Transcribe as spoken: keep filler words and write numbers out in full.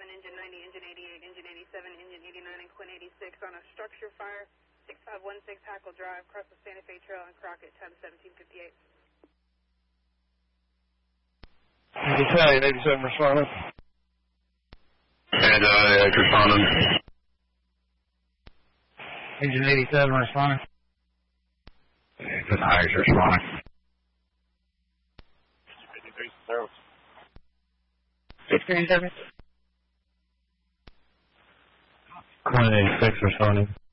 engine ninety, engine eighty-eight, engine eighty-seven, engine eighty-nine, and Quinn eighty-six on a structure fire, six five one six Hackle Drive, across the Santa Fe Trail in Crockett, time seventeen fifty-eight. Battalion eighty-seven responding. And, uh, responding. Engine eighty-seven responding. Good hires responding. sixteen seven. Quinn eighty-six responding.